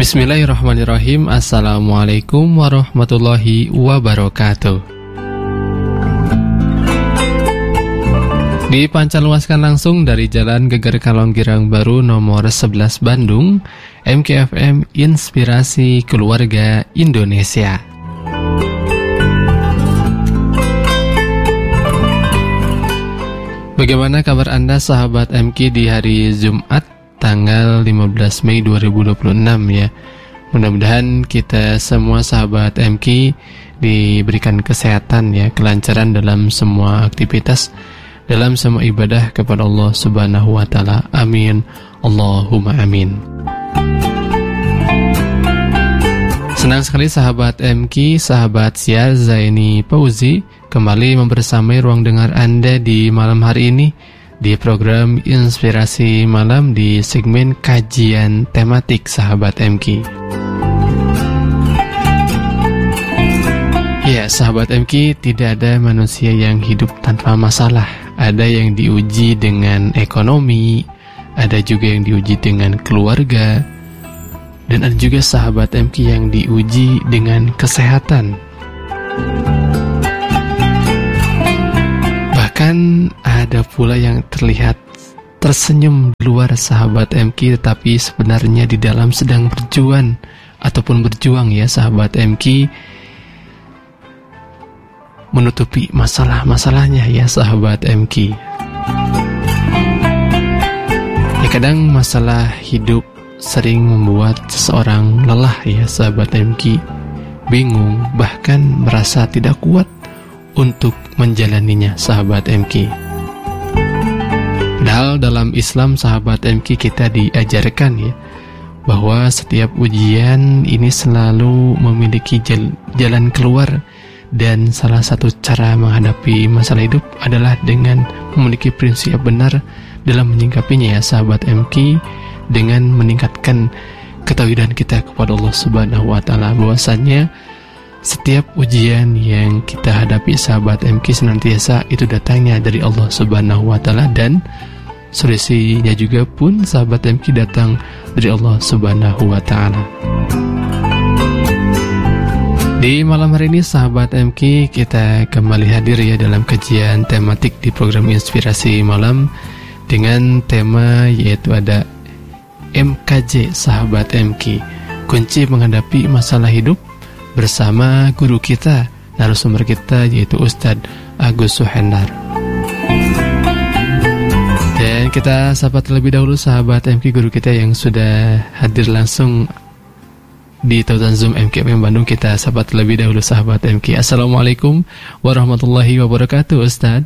Bismillahirrahmanirrahim. Assalamualaikum warahmatullahi wabarakatuh. Dipancarluaskan langsung dari Jalan Geger Kalong Girang Baru nomor 11 Bandung, MKFM Inspirasi Keluarga Indonesia. Bagaimana kabar Anda sahabat MK di hari Jumat tanggal 15 Mei 2026 ya. Mudah-mudahan kita semua sahabat MK diberikan kesehatan ya, kelancaran dalam semua aktivitas, dalam semua ibadah kepada Allah Subhanahu wa taala. Amin. Allahumma amin. Senang sekali sahabat MK, sahabat Syar Zaini Fauzi kembali membersamai ruang dengar Anda di malam hari ini di program Inspirasi Malam di segmen kajian tematik sahabat MK. Ya, sahabat MK, tidak ada manusia yang hidup tanpa masalah. Ada yang diuji dengan ekonomi, ada juga yang diuji dengan keluarga, dan ada juga sahabat MK yang diuji dengan kesehatan. Bahkan ada pula yang terlihat tersenyum di luar sahabat MK, tetapi sebenarnya di dalam sedang berjuang ataupun berjuang ya sahabat MK, menutupi masalah-masalahnya ya sahabat MK. Ya, kadang masalah hidup sering membuat seseorang lelah ya sahabat MK, bingung, bahkan merasa tidak kuat untuk menjalaninya sahabat MK. Padahal dalam Islam sahabat MK kita diajarkan ya bahwa setiap ujian ini selalu memiliki jalan keluar, dan salah satu cara menghadapi masalah hidup adalah dengan memiliki prinsip benar dalam menyikapinya ya sahabat MK, dengan meningkatkan ketauhidan kita kepada Allah Subhanahu wa taala, bahwasanya setiap ujian yang kita hadapi sahabat MK senantiasa itu datangnya dari Allah Subhanahu wa taala, dan solusinya juga pun sahabat MK datang dari Allah Subhanahu wa taala. Di malam hari ini sahabat MK kita kembali hadir ya dalam kajian tematik di program Inspirasi Malam dengan tema yaitu ada MKJ sahabat MK, kunci menghadapi masalah hidup, bersama guru kita, narasumber kita yaitu Ustadz Agus Suhendar. Dan kita sapa terlebih dahulu sahabat MK guru kita yang sudah hadir langsung di tautan Zoom MKFM Bandung. Kita sapa terlebih dahulu sahabat MK. Assalamualaikum warahmatullahi wabarakatuh Ustadz.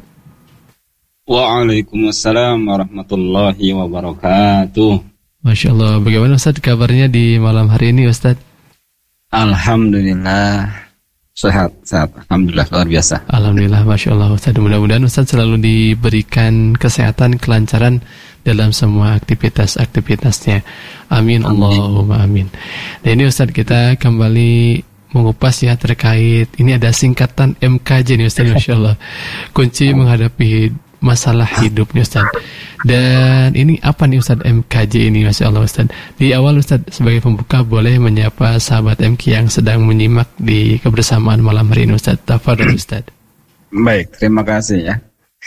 Waalaikumsalam warahmatullahi wabarakatuh. Masya Allah, bagaimana Ustadz kabarnya di malam hari ini Ustadz? Alhamdulillah sehat. Alhamdulillah luar biasa. Alhamdulillah, Masya Allah Ustaz. Mudah-mudahan Ustaz selalu diberikan kesehatan, kelancaran dalam semua aktivitasnya. Amin. Allahumma amin. Nah ini Ustaz, kita kembali mengupas ya terkait, ini ada singkatan MKJ nih Ustaz, Masya Allah, kunci menghadapi masalah hidup nih Ustaz. Dan ini apa nih Ustaz MKJ ini, Masya Allah Ustaz. Di awal Ustaz sebagai pembuka boleh menyapa sahabat MK yang sedang menyimak di kebersamaan malam hari ini Ustaz. Tafadhol Ustaz. Baik, terima kasih ya.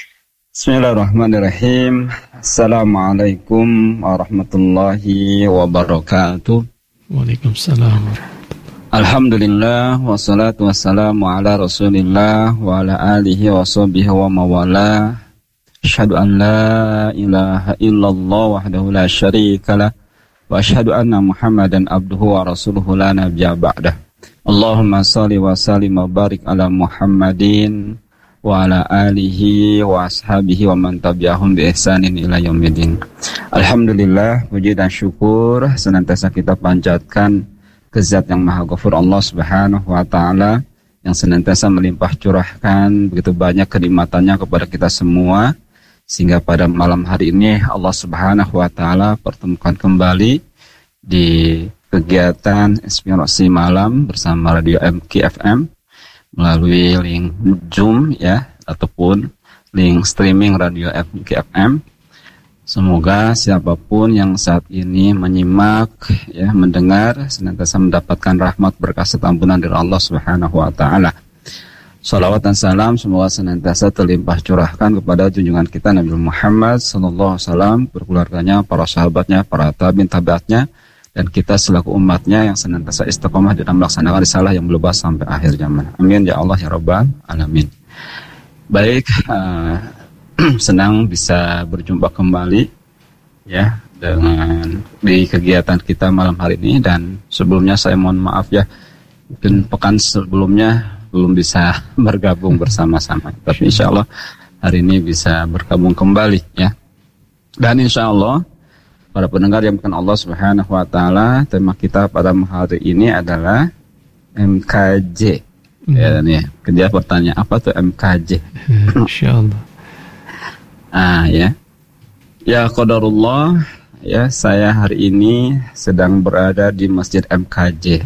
Bismillahirrahmanirrahim. Assalamualaikum warahmatullahi wabarakatuh. Waalaikumsalam. Alhamdulillah wassalatu wassalamu ala Rasulillah wa ala alihi wa sahbihi wa mawalah. Asyhadu an la ilaha illallah wahdahu la syarikalah wa asyhadu anna Muhammadan abduhu wa rasuluhu la nabiyya ba'dah. Allahumma shalli wa sallim wa barik ala Muhammadin wa ala alihi wa ashabihi wa man tabi'ahum bi ihsanin ila yaumiddin. Alhamdulillah, puji dan syukur senantiasa kita panjatkan ke Zat yang Maha Ghafur, Allah Subhanahu wa taala, yang senantiasa melimpah curahkan begitu banyak kenikmatannya kepada kita semua, sehingga pada malam hari ini Allah Subhanahu wa taala pertemukan kembali di kegiatan Inspirasi Malam bersama Radio MKFM melalui link Zoom ya, ataupun link streaming Radio MKFM. Semoga siapapun yang saat ini menyimak, ya, mendengar, senantiasa mendapatkan rahmat berkah serta ampunan dari Allah Subhanahu wa taala. Salawat dan salam semoga senantiasa terlimpah curahkan kepada junjungan kita Nabi Muhammad sallallahu alaihi wasallam, keluarganya, para sahabatnya, para tabi'in tabi'atnya, dan kita selaku umatnya yang senantiasa istiqomah dalam melaksanakan risalah yang berlepas sampai akhir zaman. Amin ya Allah ya Rabbal alamin. Baik, senang bisa berjumpa kembali, ya, dengan di kegiatan kita malam hari ini. Dan sebelumnya saya mohon maaf, ya, mungkin pekan sebelumnya belum bisa bergabung bersama-sama, tapi insya Allah hari ini bisa bergabung kembali, ya. Dan insya Allah para pendengar yang bukan Allah Subhanahu wa taala, tema kita pada hari ini adalah MKJ. Ya, nih, kerja pertanyaan apa tuh MKJ? Insya Allah. Ya qadarullah, ya, saya hari ini sedang berada di Masjid MKJ.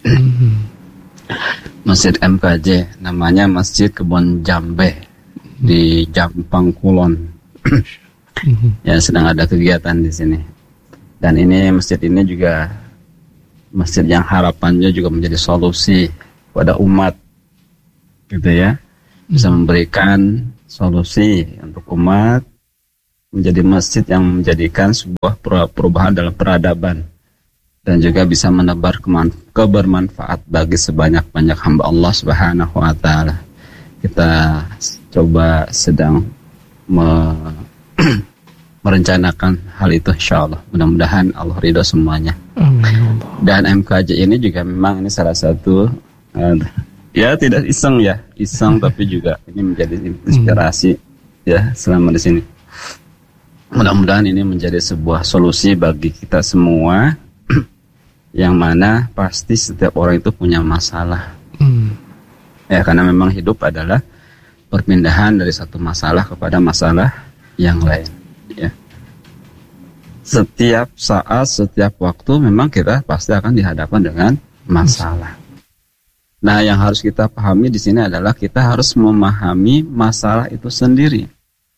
Masjid MKJ namanya Masjid Kebon Jambe di Jampang Kulon. Ya, sedang ada kegiatan di sini. Dan ini masjid ini juga masjid yang harapannya juga menjadi solusi pada umat, gitu ya. Bisa memberikan solusi untuk umat, menjadi masjid yang menjadikan sebuah perubahan dalam peradaban, dan juga bisa menebar kebermanfaat bagi sebanyak-banyak hamba Allah Subhanahu wa taala. Kita coba sedang merencanakan hal itu, insyaallah. Mudah-mudahan Allah ridho semuanya. Amin. Dan MKJ ini juga memang ini salah satu ya, tidak iseng tapi juga ini menjadi inspirasi, ya, selama di sini. Mudah-mudahan ini menjadi sebuah solusi bagi kita semua, yang mana pasti setiap orang itu punya masalah. Ya, karena memang hidup adalah perpindahan dari satu masalah kepada masalah yang lain, ya. Setiap saat, setiap waktu memang kita pasti akan dihadapkan dengan masalah. Nah, yang harus kita pahami di sini adalah kita harus memahami masalah itu sendiri.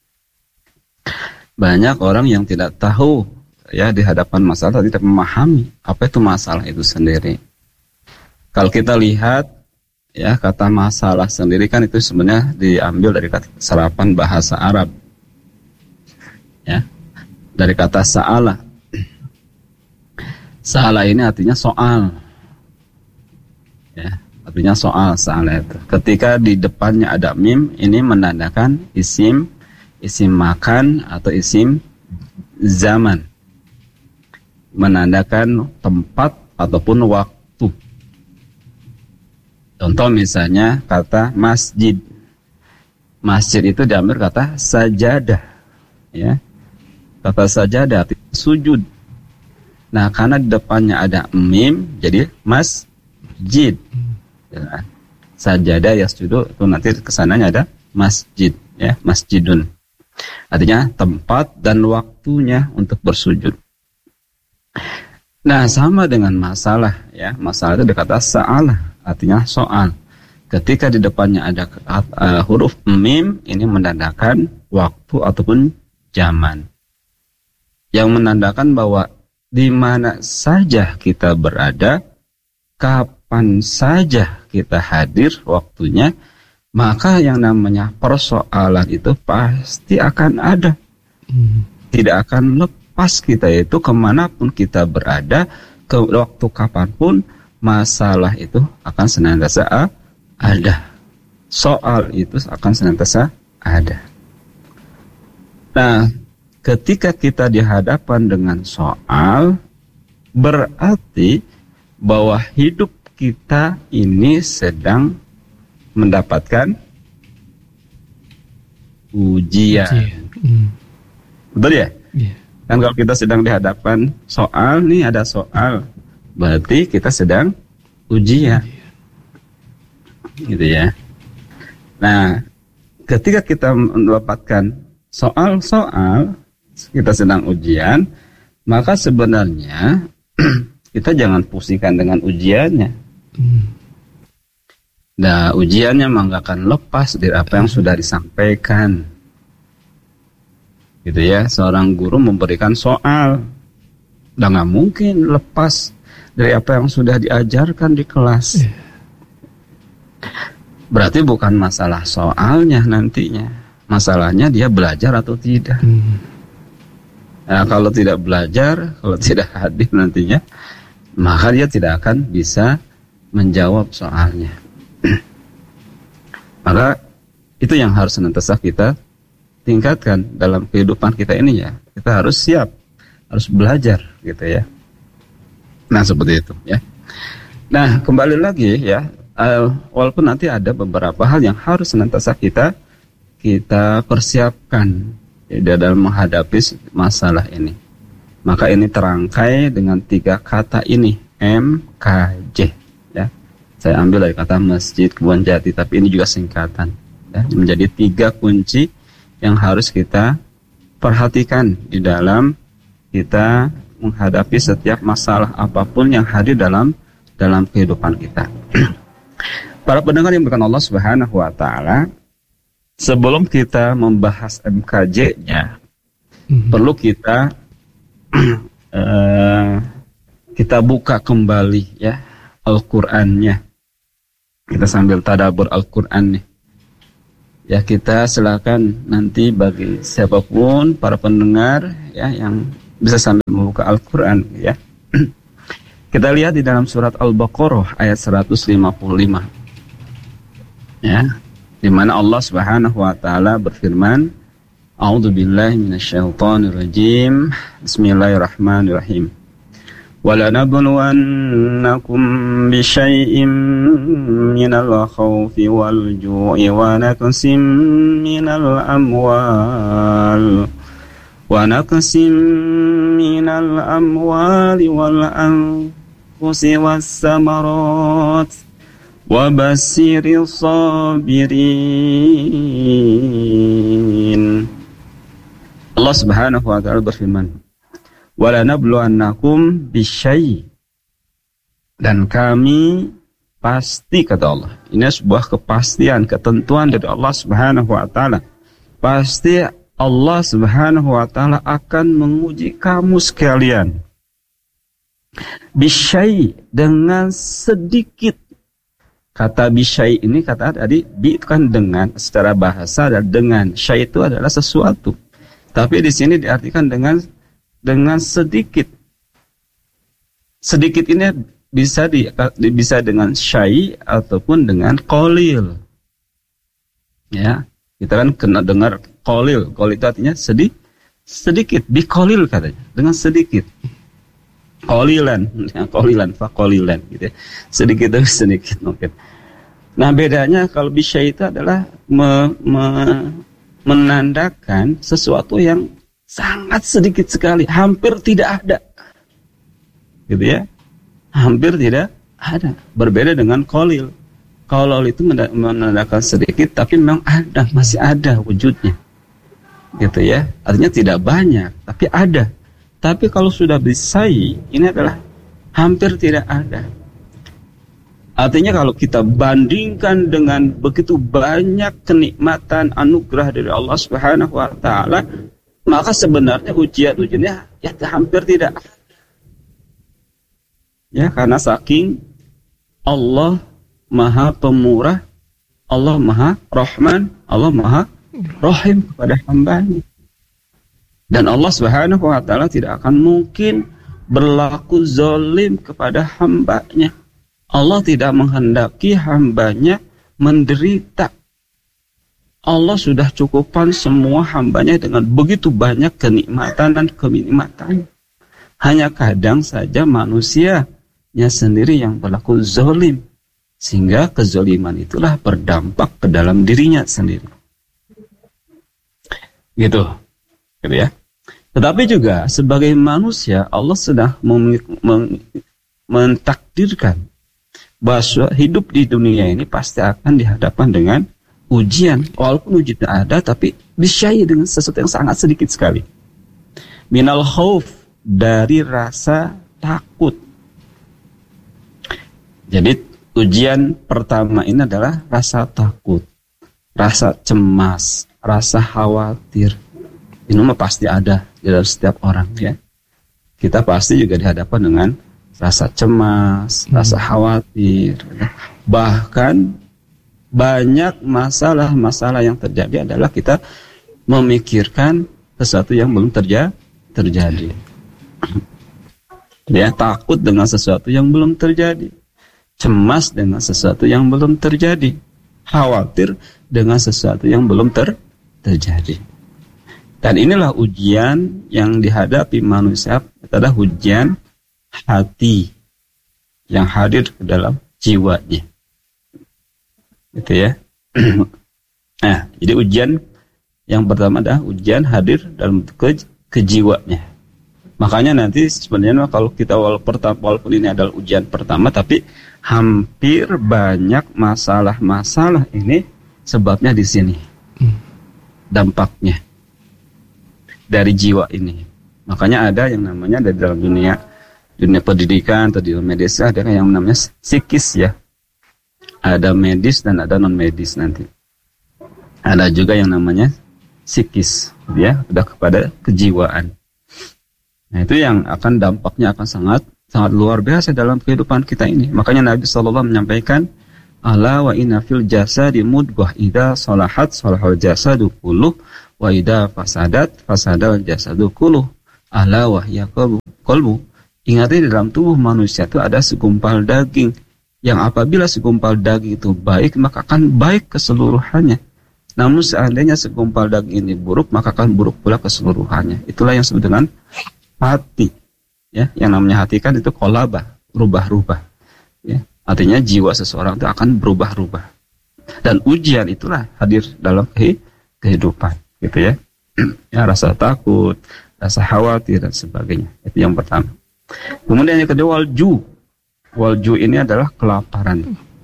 Banyak orang yang tidak tahu, ya, di hadapan masalah, tidak memahami apa itu masalah itu sendiri. Kalau kita lihat, ya, kata masalah sendiri kan itu sebenarnya diambil dari kata serapan bahasa Arab, ya, dari kata sa'ala. Sa'ala ini artinya soal, ya. Artinya soal, sa'ala itu. Ketika di depannya ada mim, ini menandakan isim makan atau isim zaman. Menandakan tempat ataupun waktu. Contoh misalnya kata masjid. Masjid itu diambil kata sajadah, ya. Kata sajadah artinya sujud. Nah, karena di depannya ada mim, jadi masjid. Ya, sajadah yasjudu itu nanti kesananya ada masjid, ya, masjidun. Artinya tempat dan waktunya untuk bersujud. Nah, sama dengan masalah, ya. Masalah itu dikata sa'alah, artinya soal. Ketika di depannya ada huruf mim, ini menandakan waktu ataupun zaman, yang menandakan bahwa di mana saja kita berada, kapan saja kita hadir waktunya, maka yang namanya persoalan itu pasti akan ada. Tidak akan lepas kita itu kemanapun kita berada, ke waktu kapanpun, masalah itu akan senantiasa ada. Soal itu akan senantiasa ada. Nah, ketika kita dihadapan dengan soal, berarti bahwa hidup kita ini sedang mendapatkan ujian. Betul ya? Yeah. Kan kalau kita sedang dihadapan soal, nih ada soal, berarti kita sedang ujian. Gitu ya. Nah, ketika kita mendapatkan soal-soal, kita sedang ujian, maka sebenarnya kita jangan pusingkan dengan ujiannya. Nah, ujiannya memang gak akan lepas dari apa yang sudah disampaikan. gitu ya. Seorang guru memberikan soal, udah nggak mungkin lepas dari apa yang sudah diajarkan di kelas. Berarti bukan masalah soalnya nantinya, masalahnya dia belajar atau tidak. Nah, kalau tidak belajar, kalau tidak hadir nantinya, maka dia tidak akan bisa menjawab soalnya. Maka itu yang harus senantiasa kita tingkatkan dalam kehidupan kita ini ya. Kita harus siap, harus belajar gitu ya. Nah seperti itu ya. Nah kembali lagi ya, walaupun nanti ada beberapa hal yang harus senantiasa kita persiapkan ya, dalam menghadapi masalah ini. Maka ini terangkai dengan 3 kata ini, MKJ ya. Saya ambil dari kata Masjid Kebon Jati, tapi ini juga singkatan ya. Menjadi 3 kunci yang harus kita perhatikan di dalam kita menghadapi setiap masalah apapun yang hadir dalam kehidupan kita. Para pendengar yang berkenan Allah Subhanahu wa taala, sebelum kita membahas MKJ-nya, perlu kita kita buka kembali ya Al-Qur'annya. Kita sambil tadabbur Al-Qur'an nih. Ya kita silakan nanti bagi siapapun para pendengar ya yang bisa sambil membuka Al-Qur'an ya. Kita lihat di dalam surat Al-Baqarah ayat 155. Ya, di mana Allah Subhanahu wa taala berfirman, A'udzubillahi minasyaitonirrajim. Bismillahirrahmanirrahim. وَلَنَبْلُوَنَّكُمْ بِشَيْءٍ مِّنَ الْخَوْفِ وَالْجُوعِ وَنَقْصٍ مِّنَ الْأَمْوَالِ وَالْأَنفُسِ وَالثَّمَرَاتِ وَبَشِّرِ الصَّابِرِينَ. Allah Subhanahu wa taala berfirman, وَلَنَبْلُوَنَّكُمْ بِشَيْءٍ, dan kami pasti, kata Allah. Ini sebuah kepastian, ketentuan dari Allah Subhanahu wa taala. Pasti Allah Subhanahu wa taala akan menguji kamu sekalian. Bisyai, dengan sedikit. Kata bisyai ini, kata tadi, bi itu kan dengan, secara bahasa adalah dengan, syai itu adalah sesuatu. Tapi di sini diartikan dengan sedikit. Sedikit ini bisa dengan syai ataupun dengan qalil. Ya, kita kan kena dengar qalil. Qalil itu artinya sedikit. Bi qalil katanya, dengan sedikit. Qalilan, ya, qalilan gitu ya. Sedikit demi sedikit mungkin. Nah, bedanya kalau bi syai itu adalah menandakan sesuatu yang sangat sedikit sekali, hampir tidak ada. Gitu ya. Hampir tidak ada. Berbeda dengan qalil. Qalil itu menandakan sedikit tapi memang ada, masih ada wujudnya. Gitu ya. Artinya tidak banyak, tapi ada. Tapi kalau sudah bisai, ini adalah hampir tidak ada. Artinya kalau kita bandingkan dengan begitu banyak kenikmatan anugerah dari Allah Subhanahu wa taala, maka sebenarnya ujian-ujiannya ya hampir tidak ada. Ya, karena saking Allah Maha Pemurah, Allah Maha Rahman, Allah Maha Rahim kepada hamba-Nya. Dan Allah Subhanahu wa taala tidak akan mungkin berlaku zalim kepada hamba-Nya. Allah tidak menghendaki hamba-Nya menderita. Allah sudah cukupkan semua hamba-Nya dengan begitu banyak kenikmatan dan kenikmatan. Hanya kadang saja manusianya sendiri yang berlaku zalim, sehingga kezaliman itulah berdampak ke dalam dirinya sendiri. Gitu ya. Tetapi juga sebagai manusia Allah sudah mentakdirkan bahwa hidup di dunia ini pasti akan dihadapkan dengan ujian. Walaupun ujian ada, tapi bisyai dengan sesuatu yang sangat sedikit sekali. Minal khauf, dari rasa takut. Jadi ujian pertama ini adalah rasa takut, rasa cemas, rasa khawatir. Ini mah pasti ada di dalam setiap orang ya. Kita pasti juga dihadapkan dengan rasa cemas, rasa khawatir. Ya. Bahkan banyak masalah-masalah yang terjadi adalah kita memikirkan sesuatu yang belum terjadi. Ya, takut dengan sesuatu yang belum terjadi. Cemas dengan sesuatu yang belum terjadi. Khawatir dengan sesuatu yang belum terjadi. Dan inilah ujian yang dihadapi manusia, adalah ujian hati yang hadir ke dalam jiwanya. Gitu ya. Nah, jadi ujian yang pertama adalah ujian hadir dalam kejiwanya. Makanya nanti sebenarnya kalau kita walaupun ini adalah ujian pertama, tapi hampir banyak masalah-masalah ini sebabnya di sini. Dampaknya dari jiwa ini. Makanya ada yang namanya dari dalam dunia pendidikan atau di medis ada yang namanya psikis ya. Ada medis dan ada non medis nanti. Ada juga yang namanya psikis ya, udah kepada kejiwaan. Nah, itu yang akan dampaknya akan sangat luar biasa dalam kehidupan kita ini. Makanya Nabi SAW menyampaikan, ala wa inna fil jasadi mudghah idza salahat salahal jasadu kulluh wa idza fasadal jasadu kulluh. Ala wa hiya qalbu. Ingat, di dalam tubuh manusia itu ada segumpal daging yang apabila segumpal daging itu baik maka akan baik keseluruhannya. Namun seandainya segumpal daging ini buruk maka akan buruk pula keseluruhannya. Itulah yang disebut dengan hati, ya, yang namanya hati kan itu kolabah, rubah-rubah, ya, artinya jiwa seseorang itu akan berubah-ubah, dan ujian itulah hadir dalam kehidupan, gitu ya, ya, rasa takut, rasa khawatir dan sebagainya, itu yang pertama. Kemudian yang kedua walju ini adalah kelaparan,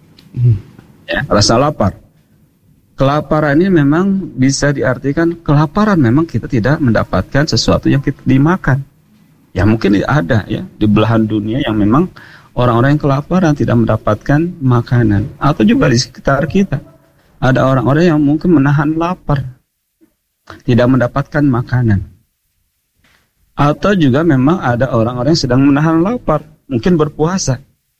ya, rasa lapar. Kelaparan ini memang bisa diartikan kelaparan memang kita tidak mendapatkan sesuatu yang kita dimakan. Ya mungkin ada ya di belahan dunia yang memang orang-orang yang kelaparan tidak mendapatkan makanan. Atau juga di sekitar kita ada orang-orang yang mungkin menahan lapar, tidak mendapatkan makanan. Atau juga memang ada orang-orang yang sedang menahan lapar, mungkin berpuasa.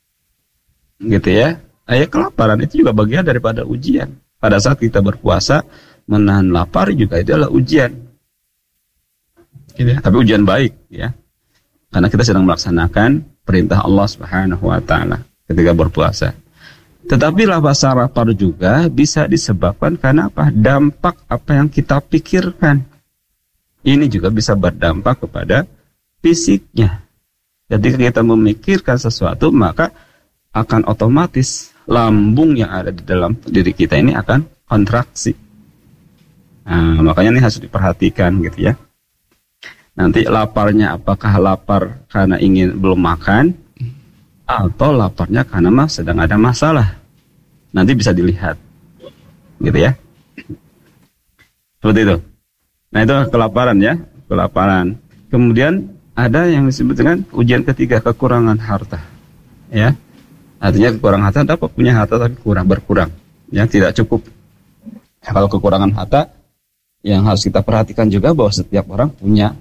Gitu ya. Kelaparan itu juga bagian daripada ujian. Pada saat kita berpuasa, menahan lapar juga itu adalah ujian. Gitu ya. Tapi ujian baik ya. Karena kita sedang melaksanakan perintah Allah Subhanahu wa taala ketika berpuasa. Tetapi rasa lapar juga bisa disebabkan karena apa? Dampak apa yang kita pikirkan. Ini juga bisa berdampak kepada fisiknya. Ketika kita memikirkan sesuatu, maka akan otomatis lambung yang ada di dalam diri kita ini akan kontraksi. Nah, makanya ini harus diperhatikan gitu ya. Nanti laparnya apakah lapar karena belum makan atau laparnya karena sedang ada masalah. Nanti bisa dilihat. Gitu ya. Seperti itu. Nah, itu kelaparan ya, kelaparan. Kemudian ada yang disebut dengan ujian ketiga, kekurangan harta. Ya. Artinya kekurangan harta, dapat punya harta tapi berkurang. Ya, tidak cukup. Kalau kekurangan harta yang harus kita perhatikan juga bahwa setiap orang punya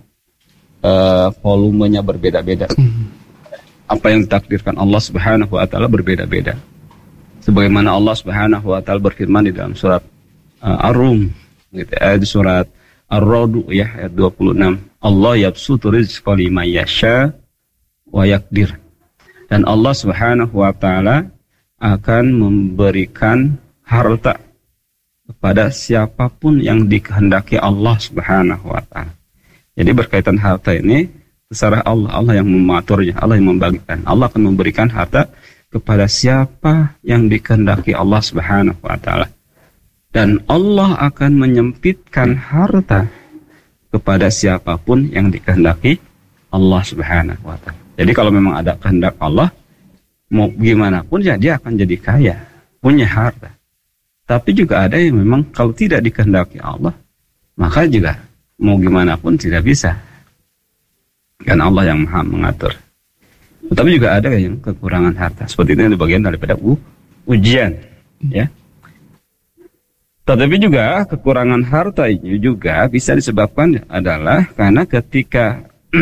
volumenya berbeda-beda. Apa yang ditakdirkan Allah Subhanahu wa taala berbeda-beda. Sebagaimana Allah Subhanahu wa taala berfirman di dalam surat Ar-Rum, gitu, di surat Ar-Ra'd ya, ayat 26. Allah yabsutu rizqa liman yasha wa yaqdir. Dan Allah Subhanahu wa taala akan memberikan harta kepada siapapun yang dikehendaki Allah Subhanahu wa taala. Jadi berkaitan harta ini terserah Allah, Allah yang mengaturnya, Allah yang membagikan. Allah akan memberikan harta kepada siapa yang dikehendaki Allah Subhanahu wa taala. Dan Allah akan menyempitkan harta kepada siapapun yang dikehendaki Allah Subhanahu wa taala. Jadi kalau memang ada kehendak Allah, mau gimana pun ya dia akan jadi kaya, punya harta. Tapi juga ada yang memang kalau tidak dikehendaki Allah, maka juga mau gimana pun tidak bisa. Kan Allah yang Maha mengatur. Tetapi juga ada yang kekurangan harta. Seperti itu yang bagian daripada ujian, ya. Tetapi juga kekurangan harta ini juga bisa disebabkan adalah karena ketika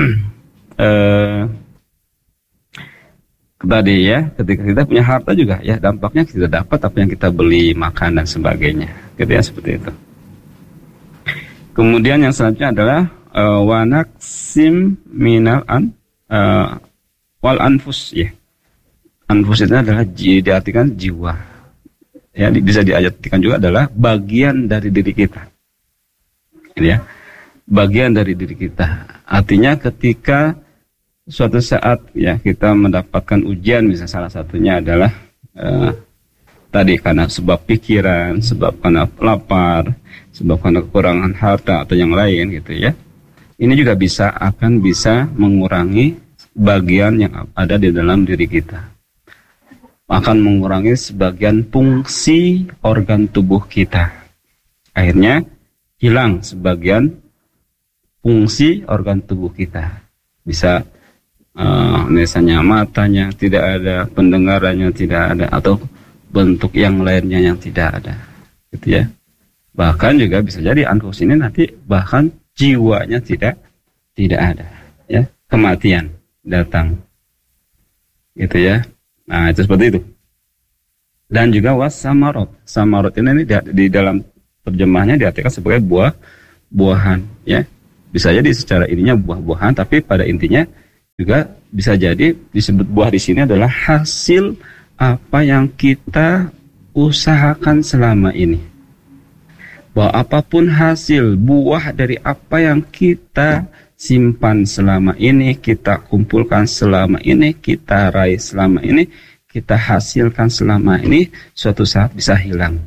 tadi ya, ketika kita punya harta juga ya dampaknya kita dapat apa yang kita beli, makan dan sebagainya, gitu ya, seperti itu. Kemudian yang selanjutnya adalah wanaksim minal wal anfus ya. Anfus itu adalah diartikan jiwa. Ya, bisa diartikan juga adalah bagian dari diri kita. Ya. Bagian dari diri kita. Artinya ketika suatu saat ya kita mendapatkan ujian, misalnya salah satunya adalah tadi karena sebab pikiran, sebab karena lapar, sebab karena kekurangan harta atau yang lain gitu ya. Ini juga akan bisa mengurangi bagian yang ada di dalam diri kita. Akan mengurangi sebagian fungsi organ tubuh kita. Akhirnya hilang sebagian fungsi organ tubuh kita. Bisa misalnya matanya tidak ada, pendengarannya tidak ada, atau bentuk yang lainnya yang tidak ada, gitu ya. Bahkan juga bisa jadi anfus ini nanti bahkan jiwanya tidak ada, ya, kematian datang, gitu ya. Nah, itu seperti itu. Dan juga samarot. Samarot ini di dalam terjemahnya diartikan sebagai buah-buahan, ya. Bisa jadi secara ininya buah-buahan, tapi pada intinya juga bisa jadi disebut buah di sini adalah hasil apa yang kita usahakan selama ini. Bahwa apapun hasil buah dari apa yang kita simpan selama ini, kita kumpulkan selama ini, kita raih selama ini, kita hasilkan selama ini, suatu saat bisa hilang.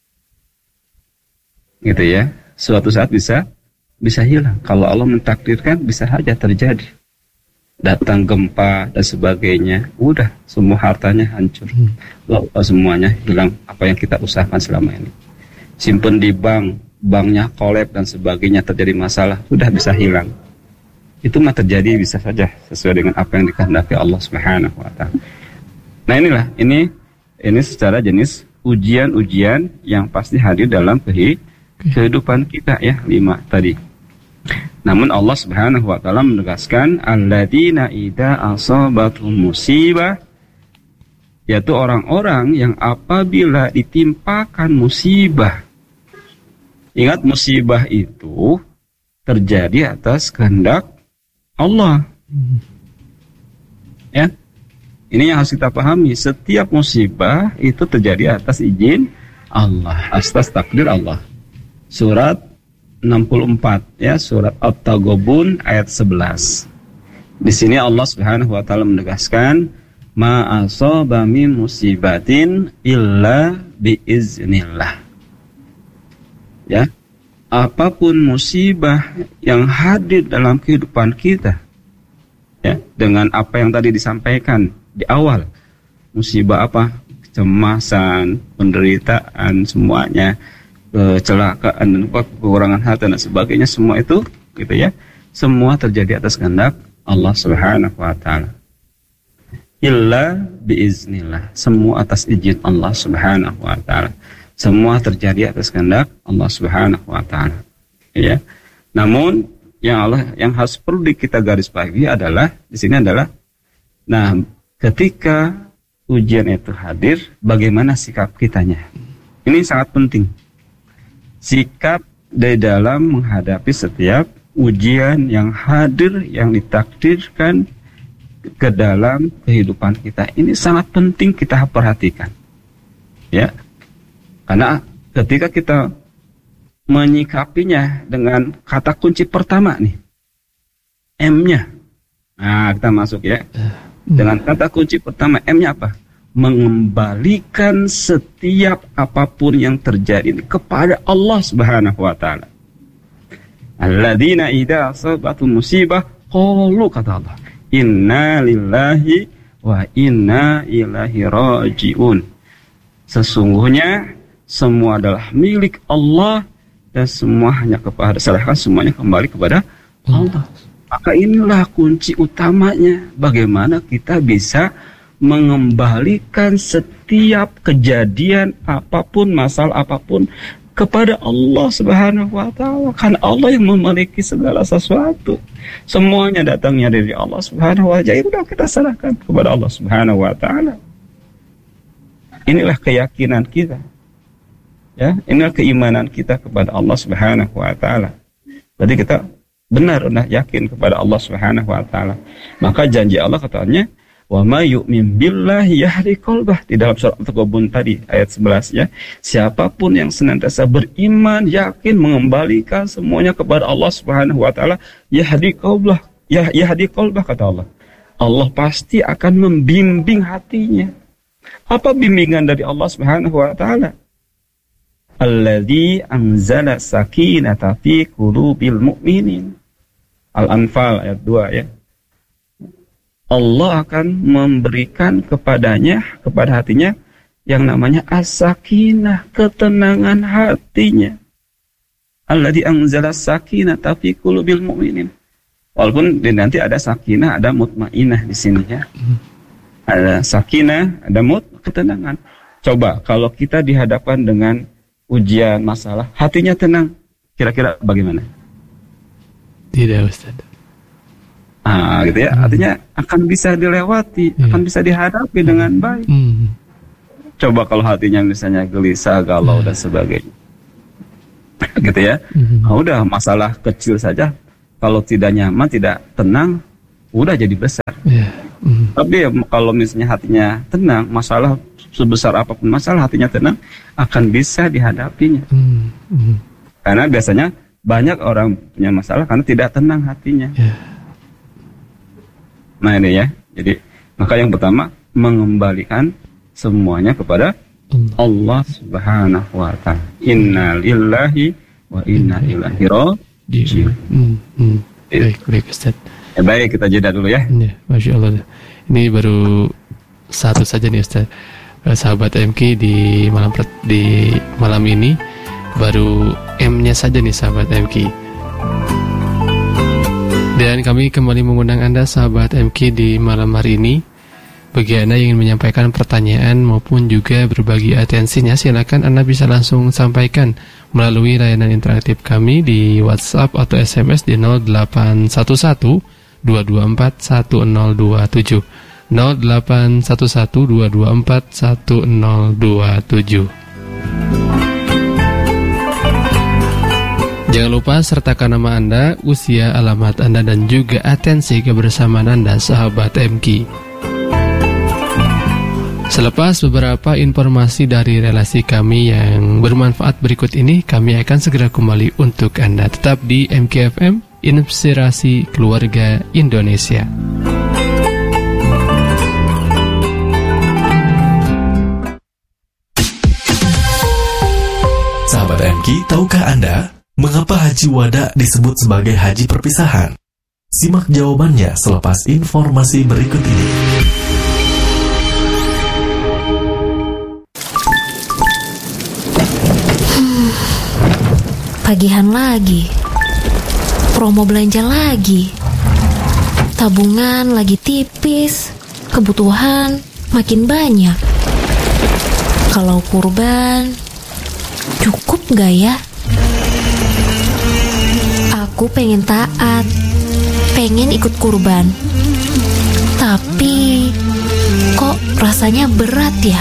Gitu ya. Suatu saat bisa hilang. Kalau Allah mentakdirkan bisa saja terjadi. Datang gempa dan sebagainya, udah semua hartanya hancur. Semuanya hilang apa yang kita usahakan selama ini. Simpen di bank, banknya kolab dan sebagainya, terjadi masalah, sudah bisa hilang. Itu mah terjadi bisa saja sesuai dengan apa yang dikehendaki Allah Subhanahu wa taala. Nah, ini secara jenis ujian-ujian yang pasti hadir dalam kehidupan kita ya, 5 tadi. Namun Allah Subhanahu wa taala menegaskan alladzina idza asabatuhum musibah, yaitu orang-orang yang apabila ditimpakan musibah. Ingat, musibah itu terjadi atas kehendak Allah. Ya. Ini yang harus kita pahami, setiap musibah itu terjadi atas izin Allah, atas takdir Allah. Surat 64 ya, surat At-Taghabun ayat 11. Di sini Allah Subhanahu wa taala menegaskan ma asaba min musibatin illa biiznillah. Ya. Apapun musibah yang hadir dalam kehidupan kita, ya, dengan apa yang tadi disampaikan di awal, musibah apa? Kecemasan, penderitaan, semuanya, kecelakaan dan kekurangan harta dan sebagainya, semua itu, gitu ya, semua terjadi atas kehendak Allah Subhanahu wa taala. Illa biiznillah, semua atas izin Allah Subhanahu wa taala. Semua terjadi atas kehendak Allah Subhanahu wa taala. Ya. Namun yang harus perlu kita garis bawahi adalah di sini adalah, nah, ketika ujian itu hadir, bagaimana sikap kitanya? Ini sangat penting. Sikap di dalam menghadapi setiap ujian yang hadir, yang ditakdirkan ke dalam kehidupan kita. Ini sangat penting kita perhatikan. Ya. Karena ketika kita menyikapinya dengan kata kunci pertama nih, M-nya. Nah, kita masuk ya. Dengan kata kunci pertama, M-nya apa? Mengembalikan setiap apapun yang terjadi ini kepada Allah Subhanahu wa taala. Alladzina idza asabatum musibah qalu, kata Allah, inna lillahi wa inna ilaihi rajiun. Sesungguhnya semua adalah milik Allah dan semua hanya kepada, serahkan semuanya kembali kepada Allah. Maka inilah kunci utamanya, bagaimana kita bisa mengembalikan setiap kejadian apapun, masalah apapun kepada Allah Subhanahu wa Ta'ala, karena Allah yang memiliki segala sesuatu, semuanya datangnya dari Allah Subhanahu wa Ta'ala. Jadi udah kita serahkan kepada Allah Subhanahu wa Ta'ala. Inilah keyakinan kita, ya, inilah keimanan kita kepada Allah Subhanahu wa Ta'ala. Berarti kita benar-benar yakin kepada Allah Subhanahu wa Ta'ala. Maka janji Allah katanya, wa may yu'min billahi yahdi qalbah, di dalam surat Al-Taghabun tadi ayat 11, ya. Siapapun yang senantiasa beriman, yakin, mengembalikan semuanya kepada Allah Subhanahu wa Ta'ala, yahdi qalbah, yahdi qalbah, kata Allah. Allah pasti akan membimbing hatinya. Apa bimbingan dari Allah Subhanahu wa Ta'ala? Alladzi anzala sakinata fi qulubil mu'minin. Al-Anfal ayat 2, ya. Allah akan memberikan kepadanya, kepada hatinya, yang namanya as-sakinah, ketenangan hatinya. Alladzi anzala sakinata fi qulubil mu'minin. Walaupun nanti ada sakinah, ada mutmainah di sini, ya. Ada sakinah, ada ketenangan. Coba kalau kita dihadapkan dengan ujian, masalah, hatinya tenang, kira-kira bagaimana? Tidak, Ustaz. Gitu ya. Artinya akan bisa dilewati, akan bisa dihadapi dengan baik. Coba kalau hatinya misalnya gelisah, galau dan sebagainya, gitu ya. Udah masalah kecil saja, kalau tidak nyaman, tidak tenang, udah jadi besar. Tapi kalau misalnya hatinya tenang, masalah sebesar apapun masalah, hatinya tenang, akan bisa dihadapinya. Karena biasanya banyak orang punya masalah karena tidak tenang hatinya. Nah ini, ya. Jadi maka yang pertama, mengembalikan semuanya kepada Allah Subhanahu wa Ta'ala. Inna lillahi wa inna ilaihi raji'un. Baik Ustaz. Baik, kita jeda dulu, ya. Masya Allah. Ini baru satu saja nih Ustaz. Sahabat MK di malam ini baru M-nya saja nih sahabat MK. Dan kami kembali mengundang Anda sahabat MK di malam hari ini. Bagi Anda yang ingin menyampaikan pertanyaan maupun juga berbagi atensinya, silakan Anda bisa langsung sampaikan melalui layanan interaktif kami di WhatsApp atau SMS di 0811 224 1027 0811 224 1027. Jangan lupa sertakan nama Anda, usia, alamat Anda, dan juga atensi kebersamaan Anda sahabat MK. Selepas beberapa informasi dari relasi kami yang bermanfaat berikut ini, kami akan segera kembali untuk Anda. Tetap di MKFM, Inspirasi Keluarga Indonesia. Sahabat MK, tahukah Anda mengapa Haji Wada disebut sebagai haji perpisahan? Simak jawabannya selepas informasi berikut ini. Tagihan lagi, promo belanja lagi, tabungan lagi tipis, kebutuhan makin banyak. Kalau kurban, cukup gak ya? Aku pengen taat, pengen ikut kurban, tapi kok rasanya berat ya?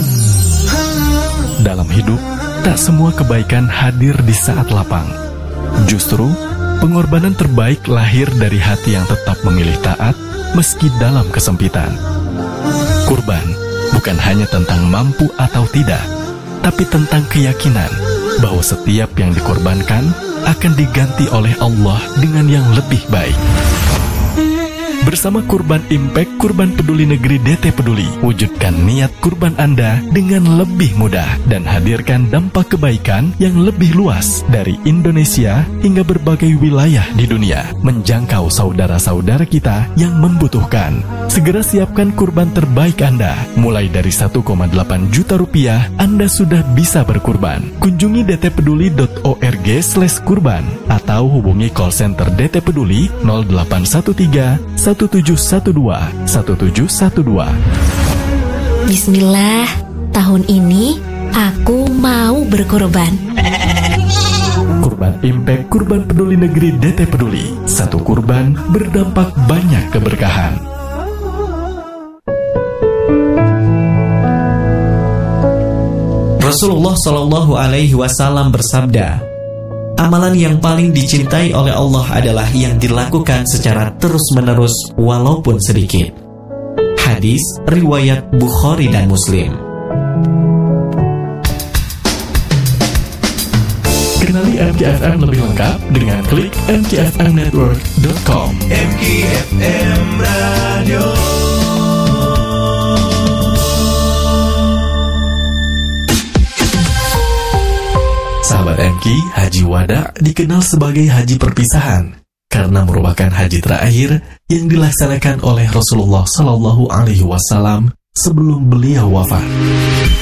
Dalam hidup, tak semua kebaikan hadir di saat lapang. Justru, pengorbanan terbaik lahir dari hati yang tetap memilih taat meski dalam kesempitan. Kurban bukan hanya tentang mampu atau tidak, tapi tentang keyakinan bahwa setiap yang dikorbankan akan diganti oleh Allah dengan yang lebih baik. Bersama Kurban Impact, Kurban Peduli Negeri DT Peduli, wujudkan niat kurban Anda dengan lebih mudah dan hadirkan dampak kebaikan yang lebih luas dari Indonesia hingga berbagai wilayah di dunia, menjangkau saudara-saudara kita yang membutuhkan. Segera siapkan kurban terbaik Anda. Mulai dari 1,8 juta rupiah, Anda sudah bisa berkurban. Kunjungi dtpeduli.org/kurban atau hubungi call center DT Peduli 0813 1712 1712. Bismillah, tahun ini aku mau berkorban. Kurban Impact Kurban Peduli Negeri DT Peduli. Satu kurban berdampak banyak keberkahan. Rasulullah Shallallahu Alaihi Wasallam bersabda, amalan yang paling dicintai oleh Allah adalah yang dilakukan secara terus-menerus walaupun sedikit. Hadis riwayat Bukhari dan Muslim. Kenali MKFM lebih lengkap dengan klik mkfmnetwork.com. MKFM Radio. Sahabat MK, Haji Wada dikenal sebagai haji perpisahan karena merupakan haji terakhir yang dilaksanakan oleh Rasulullah Shallallahu Alaihi Wasallam sebelum beliau wafat.